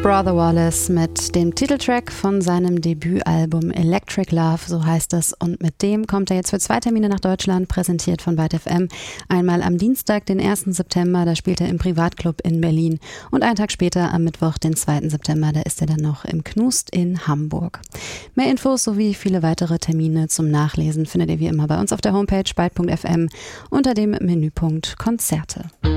Brother Wallace mit dem Titeltrack von seinem Debütalbum Electric Love, so heißt es. Und mit dem kommt er jetzt für 2 Termine nach Deutschland, präsentiert von Byte FM. Einmal am Dienstag, den 1. September, da spielt er im Privatclub in Berlin. Und einen Tag später, am Mittwoch, den 2. September, da ist er dann noch im Knust in Hamburg. Mehr Infos sowie viele weitere Termine zum Nachlesen findet ihr wie immer bei uns auf der Homepage byte.fm unter dem Menüpunkt Konzerte.